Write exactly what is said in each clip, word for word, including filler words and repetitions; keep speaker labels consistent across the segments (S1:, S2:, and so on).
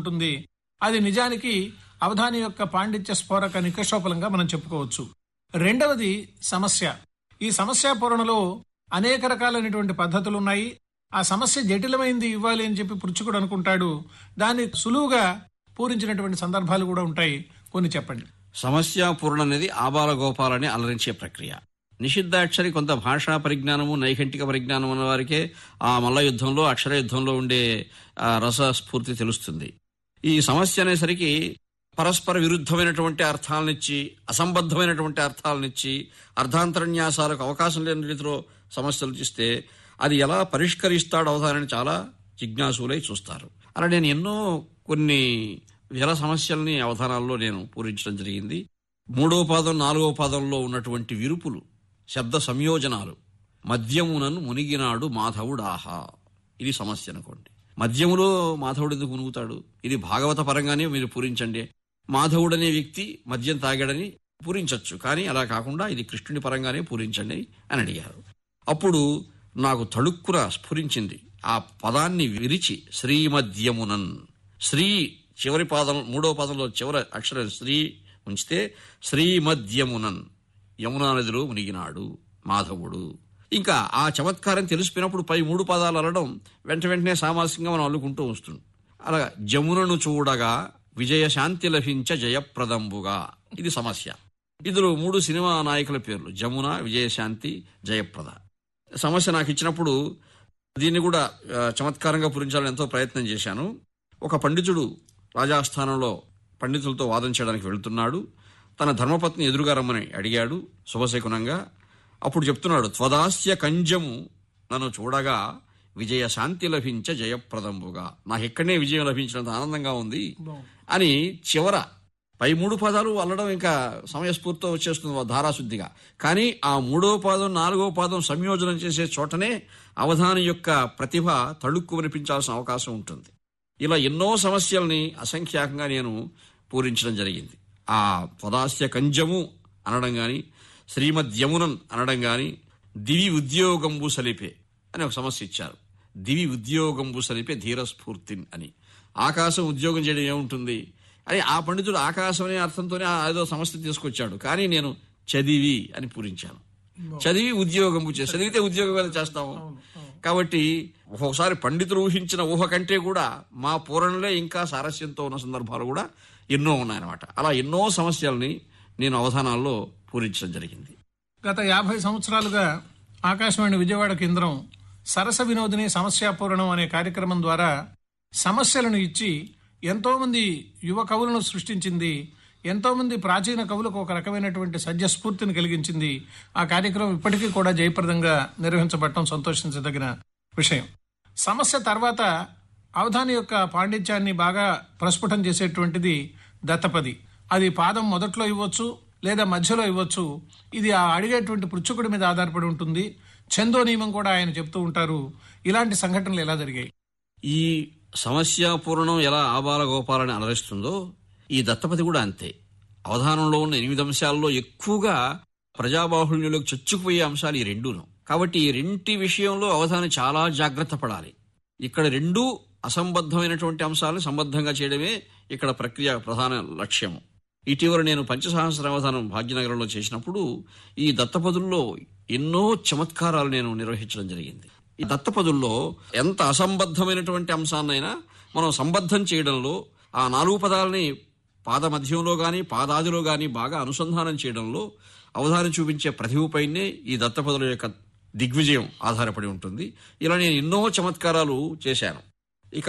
S1: ఉంటుంది. అది నిజానికి అవధాని యొక్క పాండిత్య స్ఫోరక నికషోపలంగా మనం చెప్పుకోవచ్చు. రెండవది సమస్య. ఈ సమస్య పూరణలో అనేక రకాలైనటువంటి పద్ధతులు ఉన్నాయి. ఆ సమస్య జటిలమైంది ఇవ్వాలి అని చెప్పి పృచ్ఛకుడు అనుకుంటాడు. దాన్ని సులువుగా పూరించినటువంటి సందర్భాలు కూడా ఉంటాయి. కొన్ని చెప్పండి.
S2: సమస్య పూరణ అనేది ఆబాల గోపాలని అలరించే ప్రక్రియ. నిషిద్ధాక్షరి కొంత భాషా పరిజ్ఞానము, నైఘంటిక పరిజ్ఞానం ఉన్న వారికే ఆ మల్ల యుద్ధంలో, అక్షర యుద్ధంలో ఉండే రసస్ఫూర్తి తెలుస్తుంది. ఈ సమస్య అనేసరికి పరస్పర విరుద్ధమైనటువంటి అర్థాలనిచ్చి, అసంబద్ధమైనటువంటి అర్థాలనిచ్చి, అర్థాంతరన్యాసాలకు అవకాశం లేని రీతిలో సమస్యలు ఇస్తే అది ఎలా పరిష్కరిస్తాడు అవధానని చాలా జిజ్ఞాసులై చూస్తారు. అలా నేను ఎన్నో కొన్ని వేల సమస్యల్ని అవధానాల్లో నేను పూరించడం జరిగింది. మూడో పాదం, నాలుగో పాదంలో ఉన్నటువంటి విరుపులు, శబ్ద సంయోజనాలు. మద్యమునను మునిగినాడు మాధవుడాహా, ఇది సమస్య అనుకోండి. మద్యములో మాధవుడు ఎందుకు మునుగుతాడు? ఇది భాగవత పరంగానే మీరు పూరించండి. మాధవుడనే వ్యక్తి మద్యం తాగాడని పూరించవచ్చు, కానీ అలా కాకుండా ఇది కృష్ణుని పరంగానే పూరించండి అని అడిగారు. అప్పుడు నాకు తళుక్కున స్ఫురించింది. ఆ పదాన్ని విరిచి శ్రీమద్యమునన్, శ్రీ చివరి పాదం, మూడో పాదంలో చివరి అక్షరం శ్రీ ఉంచితే శ్రీమద్యమునన్, యమునా నదిలో మునిగినాడు మాధవుడు. ఇంకా ఆ చమత్కారం తెలిసిపోయినప్పుడు పై మూడు పదాలు అనడం వెంట వెంటనే సామాసికంగా మనం అల్లుకుంటూ వస్తుంది. అలా జమునను చూడగా విజయశాంతి లభించ జయప్రదంబుగా, ఇది సమస్య. ఇందులో మూడు సినిమా నాయకుల పేర్లు, జమున, విజయశాంతి, జయప్రద. సమస్య నాకు ఇచ్చినప్పుడు దీన్ని కూడా చమత్కారంగా పూరించాలని ఎంతో ప్రయత్నం చేశాను. ఒక పండితుడు రాజాస్థానంలో పండితులతో వాదం చేయడానికి వెళుతున్నాడు. తన ధర్మపత్ని ఎదురుగా రమ్మని అడిగాడు శుభశకునంగా. అప్పుడు చెప్తున్నాడు, త్వదాస్య కంజము నన్ను చూడగా విజయశాంతి లభించ జయప్రదంబుగా, నాకు ఎక్కడనే విజయం లభించినంత ఆనందంగా ఉంది అని చివర పై మూడు పదాలు అల్లడం ఇంకా సమయస్ఫూర్తితో వచ్చేస్తుంది ధారాశుద్ధిగా. కానీ ఆ మూడో పాదం, నాలుగో పాదం సంయోజనం చేసే చోటనే అవధాని యొక్క ప్రతిభ తళుక్కు వినిపించాల్సిన అవకాశం ఉంటుంది. ఇలా ఎన్నో సమస్యల్ని అసంఖ్యాకంగా నేను పూరించడం జరిగింది. ఆ పదాస్య కంజము అనడం గాని, శ్రీమద్యమునన్ అనడం గాని, దివి ఉద్యోగంబు సలిపే అని ఒక సమస్య ఇచ్చారు. దివి ఉద్యోగంబు సలిపే ధీరస్ఫూర్తిన్ అని. ఆకాశం ఉద్యోగం చేయడం ఏముంటుంది అని ఆ పండితుడు ఆకాశం అనే అర్థంతోనే ఏదో సమస్య తీసుకొచ్చాడు. కానీ నేను చదివి అని పూరించాను. చదివి ఉద్యోగం చదివితే ఉద్యోగం ఎలా చేస్తాము? కాబట్టి ఒక్కొక్కసారి పండితులు ఊహించిన ఊహ కంటే కూడా మా పూరణలే ఇంకా సారస్యంతో ఉన్న సందర్భాలు కూడా ఎన్నో ఉన్నాయన్నమాట. అలా ఎన్నో సమస్యల్ని నేను అవధానాల్లో పూరించడం జరిగింది.
S1: గత యాభై సంవత్సరాలుగా ఆకాశవాణి విజయవాడ కేంద్రం సరస వినోదిని సమస్యాపూరణం అనే కార్యక్రమం ద్వారా సమస్యలను ఇచ్చి ఎంతో మంది యువ కవులను సృష్టించింది. ఎంతో మంది ప్రాచీన కవులకు ఒక రకమైనటువంటి సద్యస్ఫూర్తిని కలిగించింది. ఆ కార్యక్రమం ఇప్పటికీ కూడా జయప్రదంగా నిర్వహించబడటం సంతోషించదగిన విషయం. సమస్య తర్వాత అవధాని యొక్క పాండిత్యాన్ని బాగా ప్రస్ఫుటం చేసేటువంటిది దత్తపది. అది పాదం మొదట్లో ఇవ్వచ్చు లేదా మధ్యలో ఇవ్వచ్చు. ఇది ఆ అడిగేటువంటి పృచ్ఛకుడి మీద ఆధారపడి ఉంటుంది. ఛందో నియమం కూడా ఆయన చెప్తూ ఉంటారు. ఇలాంటి సంఘటనలు ఎలా జరిగాయి?
S2: ఈ సమస్యాపూర్ణం ఎలా ఆబాల గోపాలని అలరిస్తుందో ఈ దత్తపది కూడా అంతే. అవధానంలో ఉన్న ఎనిమిది అంశాల్లో ఎక్కువగా ప్రజాబాహుళ్యంలోకి చొచ్చుకుపోయే అంశాలు ఈ రెండును. కాబట్టి ఈ రెంటి విషయంలో అవధాని చాలా జాగ్రత్త పడాలి. ఇక్కడ రెండు అసంబద్ధమైనటువంటి అంశాలను సంబద్ధంగా చేయడమే ఇక్కడ ప్రక్రియ ప్రధాన లక్ష్యము. ఇటీవల నేను పంచసహస్ర అవధానం భాగ్యనగరంలో చేసినప్పుడు ఈ దత్తపదుల్లో ఎన్నో చమత్కారాలు నేను నిర్వహించడం జరిగింది. ఈ దత్తపదుల్లో ఎంత అసంబద్ధమైనటువంటి అంశాన్నైనా మనం సంబద్ధం చేయడంలో, ఆ నాలుగు పదాలని పాద మధ్యంలో గాని పాదాదిలో గాని బాగా అనుసంధానం చేయడంలో అవధాని చూపించే ప్రతిభపైనే ఈ దత్తపదుల యొక్క దిగ్విజయం ఆధారపడి ఉంటుంది. ఇలా నేను ఎన్నో చమత్కారాలు చేశాను. ఇక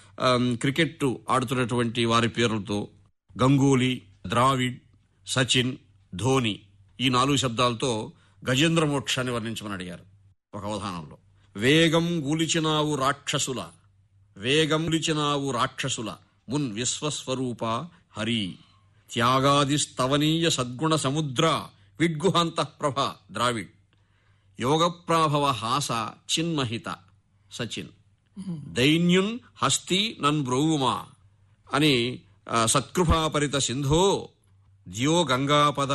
S2: క్రికెట్ ఆడుతున్నటువంటి వారి పేర్లతో గంగూలీ, ద్రావిడ్, సచిన్, ధోని ఈ నాలుగు శబ్దాలతో గజేంద్ర మోక్షాన్ని వర్ణించమని అడిగారు ఒక అవధానంలో. వేగం గూలిచినావు రాక్షసుల, వేగం గులిచినావు రాక్షసుల మున్ విశ్వస్వరూప హరి, త్యాగాది స్తవనీయ సద్గుణ సముద్ర విడ్గుహంత ప్రభ ద్రావిడ్, యోగప్రాభవ హాస చిన్మహిత సచిన్, దైన్యున్ హస్తి నన్ బ్రోవుమా అని సత్కృపాపరిత సింధో దియో గంగాపద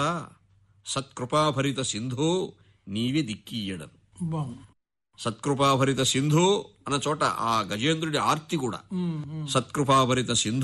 S2: సత్కృపాభరిత సింధో నీవే దిక్కీయడం. సత్కృపాభరిత సింధు అన్న చోట ఆ గజేంద్రుడి ఆర్తి కూడా సత్కృపాభరిత సింధు